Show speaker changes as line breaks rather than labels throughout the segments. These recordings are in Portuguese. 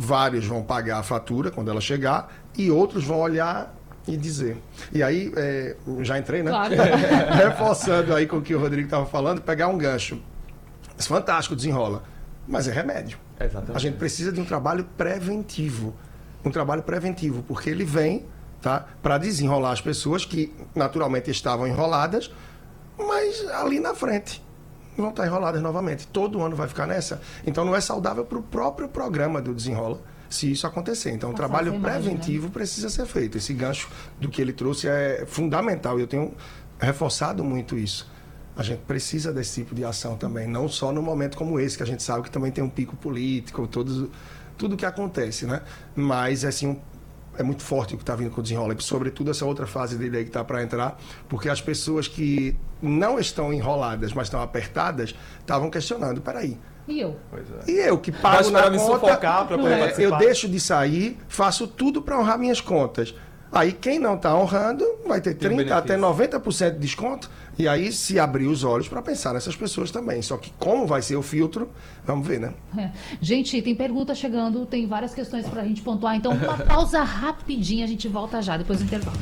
vários vão pagar a fatura quando ela chegar e outros vão olhar e dizer. E aí, já entrei, né?
Claro.
Reforçando aí com o que o Rodrigo estava falando, pegar um gancho. Fantástico, desenrola. Mas é remédio.
Exatamente.
A gente precisa de um trabalho preventivo. Um trabalho preventivo, porque ele vem, tá, para desenrolar as pessoas que naturalmente estavam enroladas, mas ali na frente vão estar enroladas novamente. Todo ano vai ficar nessa. Então não é saudável para o próprio programa do Desenrola se isso acontecer. Então o trabalho preventivo precisa ser feito. Esse gancho do que ele trouxe é fundamental e eu tenho reforçado muito isso. A gente precisa desse tipo de ação também, não só no momento como esse, que a gente sabe que também tem um pico político, tudo que acontece, né? Mas assim, é muito forte o que está vindo com o Desenrola, e sobretudo essa outra fase dele aí que está para entrar, porque as pessoas que não estão enroladas, mas estão apertadas, estavam questionando, peraí.
E eu?
Pois é.
E eu que pago na
me
conta,
sufocar para poder participar.
eu deixo de sair, faço tudo para honrar minhas contas. Aí quem não está honrando vai ter 30% até 90% de desconto. E aí se abrir os olhos para pensar nessas pessoas também. Só que como vai ser o filtro, vamos ver, né?
Gente, tem pergunta chegando, tem várias questões para a gente pontuar. Então uma pausa rapidinha, a gente volta já, depois do intervalo.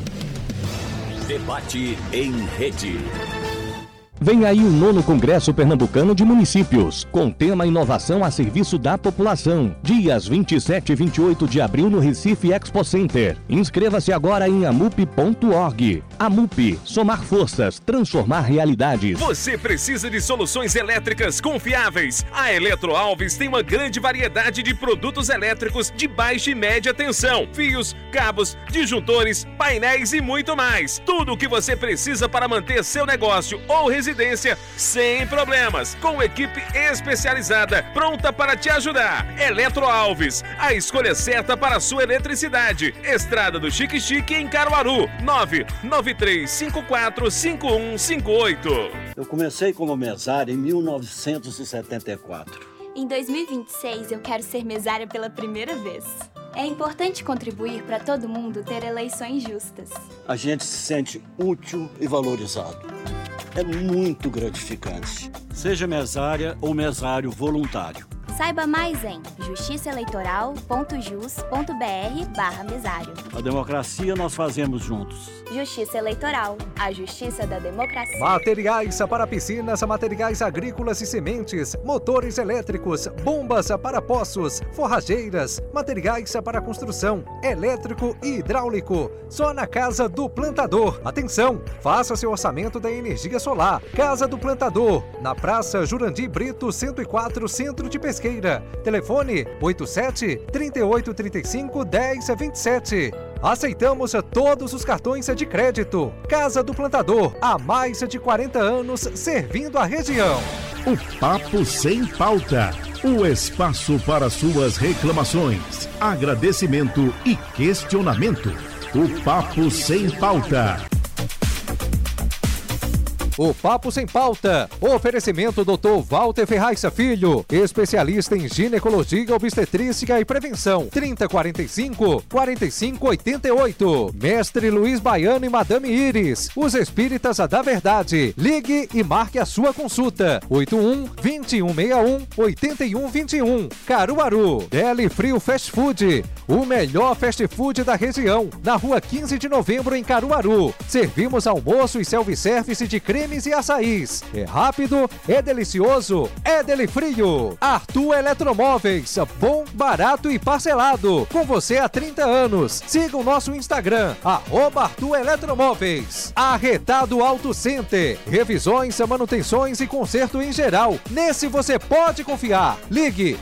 Debate em rede.
Vem aí o 9º Congresso Pernambucano de Municípios, com tema Inovação a Serviço da População. Dias 27 e 28 de abril no Recife Expo Center. Inscreva-se agora em amup.org. Amup, somar forças, transformar realidades.
Você precisa de soluções elétricas confiáveis. A Eletroalves tem uma grande variedade de produtos elétricos de baixa e média tensão. Fios, cabos, disjuntores, painéis e muito mais. Tudo o que você precisa para manter seu negócio ou residência sem problemas, com equipe especializada pronta para te ajudar. Eletroalves, a escolha certa para a sua eletricidade. Estrada do Chique Chique em Caruaru, 993545158.
Eu comecei como mesário em 1974.
Em 2026 eu quero ser mesária pela primeira vez. É importante contribuir para todo mundo ter eleições justas.
A gente se sente útil e valorizado. É muito gratificante. Seja mesária ou mesário voluntário.
Saiba mais em justiçaeleitoral.jus.br/mesário.
A democracia nós fazemos juntos.
Justiça Eleitoral, a justiça da democracia.
Materiais para piscinas, materiais agrícolas e sementes, motores elétricos, bombas para poços, forrageiras, materiais para construção, elétrico e hidráulico. Só na Casa do Plantador. Atenção, faça seu orçamento da energia solar. Casa do Plantador, na Praça Jurandir Brito, 104, Centro de Pesqueira. Telefone 87-3835-1027. Aceitamos todos os cartões de crédito. Casa do Plantador, há mais de 40 anos servindo a região.
O Papo Sem Pauta. O espaço para suas reclamações, agradecimento e questionamento. O Papo Sem Pauta.
O Papo Sem Pauta. Oferecimento Dr. Walter Ferraz Filho, especialista em ginecologia, obstetrícia e prevenção. 3045-4588. Mestre Luiz Baiano e Madame Iris, os espíritas da verdade. Ligue e marque a sua consulta. 81-2161-8121. Caruaru. Deli Frio Fast Food, o melhor fast food da região. Na rua 15 de novembro em Caruaru. Servimos almoço e self-service de cremes e açaís. É rápido, é delicioso, é Deli Frio. Arthur Eletromóveis, bom, barato e parcelado. Com você há 30 anos. Siga o nosso Instagram, @Arthur Eletromóveis. Arretado Auto Center, revisões, manutenções e conserto em geral. Nesse você pode confiar. Ligue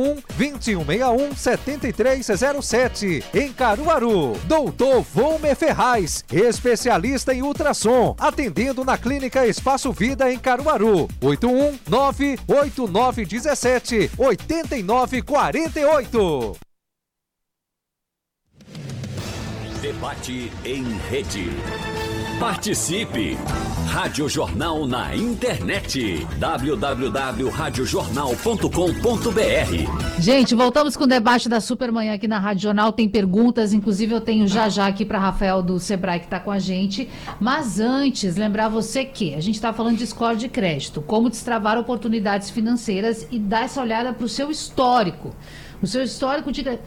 81-2161-7307 em Caruaru. Doutor Volmer Ferraz, especialista em ultrassom, atendendo na Clínica Espaço Vida em Caruaru. 81-98917-8948.
Debate em rede. Participe! Rádio Jornal na internet. www.radiojornal.com.br.
Gente, voltamos com o debate da Supermanhã aqui na Rádio Jornal. Tem perguntas, inclusive eu tenho já aqui para Rafael do Sebrae que está com a gente. Mas antes, lembrar você que a gente está falando de score de crédito, como destravar oportunidades financeiras e dar essa olhada para o seu histórico. O seu histórico de crédito.